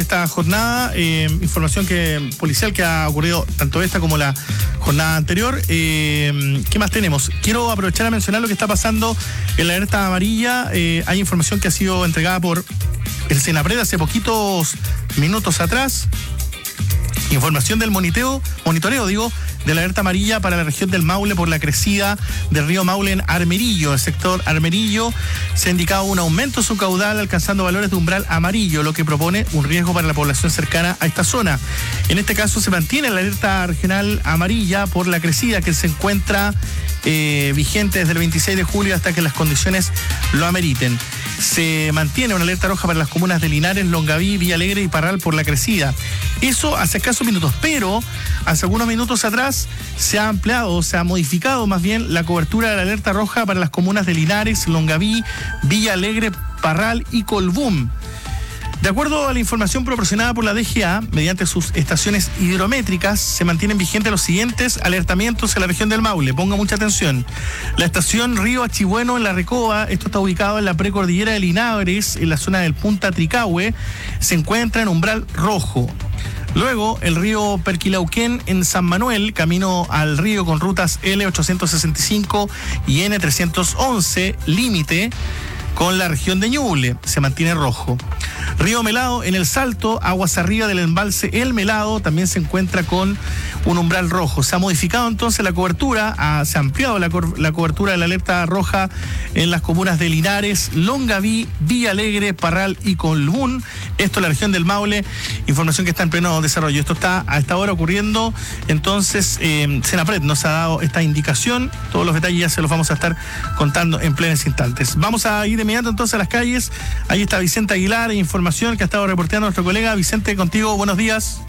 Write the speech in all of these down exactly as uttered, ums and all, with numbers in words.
Esta jornada, eh, información que policial que ha ocurrido tanto esta como la jornada anterior. Eh, ¿Qué más tenemos? Quiero aprovechar a mencionar lo que está pasando en la alerta amarilla. Eh, hay información que ha sido entregada por el Senapred hace poquitos minutos atrás. Información del moniteo, monitoreo, digo, de la alerta amarilla para la región del Maule por la crecida del río Maule en Armerillo. El sector Armerillo se ha indicado un aumento en su caudal, alcanzando valores de umbral amarillo, lo que propone un riesgo para la población cercana a esta zona. En este caso se mantiene la alerta regional amarilla por la crecida que se encuentra eh, vigente desde el veintiséis de julio hasta que las condiciones lo ameriten. Se mantiene una alerta roja para las comunas de Linares, Longaví, Villa Alegre y Parral por la crecida. Eso hace escasos minutos, pero hace algunos minutos atrás se ha ampliado, se ha modificado más bien la cobertura de la alerta roja para las comunas de Linares, Longaví, Villa Alegre, Parral y Colbún. De acuerdo a la información proporcionada por la D G A, mediante sus estaciones hidrométricas, se mantienen vigentes los siguientes alertamientos en la región del Maule. Ponga mucha atención. La estación Río Achibueno en La Recoba, esto está ubicado en la precordillera de Linares, en la zona del Punta Tricahue, se encuentra en umbral rojo. Luego, el río Perquilauquén en San Manuel, camino al río con rutas L ochocientos sesenta y cinco y N trescientos once, límite con la región de Ñuble, se mantiene rojo. Río Melado en El Salto, aguas arriba del embalse El Melado, también se encuentra con un umbral rojo. Se ha modificado entonces la cobertura, ha, se ha ampliado la, la cobertura de la alerta roja en las comunas de Linares, Longaví, Villa Alegre, Parral y Colbún. Esto en la región del Maule, información que está en pleno desarrollo. Esto está a esta hora ocurriendo, entonces eh, Senapred nos ha dado esta indicación. Todos los detalles ya se los vamos a estar contando en plenos instantes. Vamos a ir de inmediato entonces a las calles. Ahí está Vicente Aguilar, información que ha estado reporteando nuestro colega. Vicente, contigo, buenos días.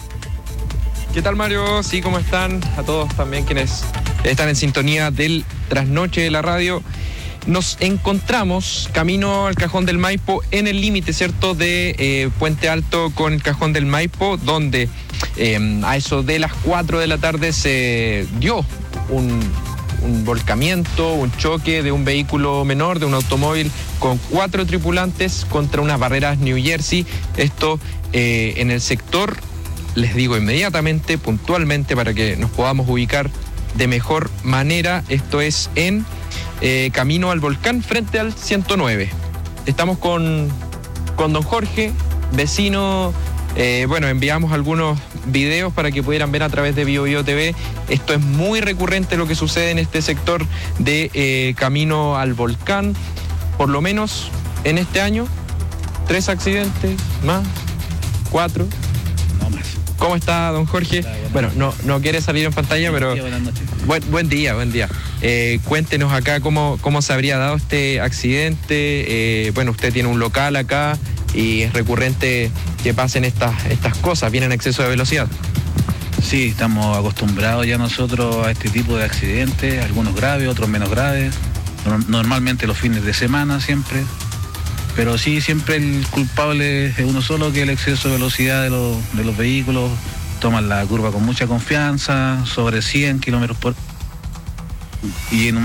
¿Qué tal, Mario? Sí, ¿cómo están? A todos también quienes están en sintonía del trasnoche de la radio. Nos encontramos camino al Cajón del Maipo, en el límite, ¿cierto?, de eh, Puente Alto con el Cajón del Maipo, donde eh, a eso de las cuatro de la tarde se dio un, un volcamiento, un choque de un vehículo menor, de un automóvil con cuatro tripulantes contra unas barreras New Jersey. Esto eh, en el sector, les digo inmediatamente, puntualmente, para que nos podamos ubicar de mejor manera, esto es en eh, camino al volcán frente al ciento nueve. Estamos con, con don Jorge, vecino. Eh, bueno, enviamos algunos videos para que pudieran ver a través de Bio Bio T V. Esto es muy recurrente lo que sucede en este sector de eh, camino al volcán. Por lo menos en este año, tres accidentes más, cuatro. No más. ¿Cómo está, don Jorge? Hola, bueno, no, no quiere salir en pantalla, pero... Sí, buenas noches. Buen, buen día, buen día. Eh, cuéntenos acá cómo, cómo se habría dado este accidente. Eh, bueno, usted tiene un local acá y es recurrente que pasen estas, estas cosas, vienen en exceso de velocidad. Sí, estamos acostumbrados ya nosotros a este tipo de accidentes, algunos graves, otros menos graves. Normalmente los fines de semana siempre. Pero sí, siempre el culpable es uno solo, que es el exceso de velocidad de los, de los vehículos. Toman la curva con mucha confianza, sobre cien kilómetros por... y en un